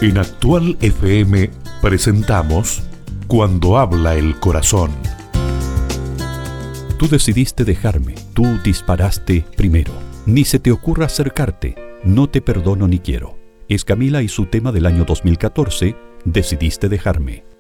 En Actual FM presentamos Cuando habla el corazón. Tú decidiste dejarme, tú disparaste primero. Ni se te ocurra acercarte, no te perdono ni quiero. Es Camila y su tema del año 2014, Decidiste dejarme.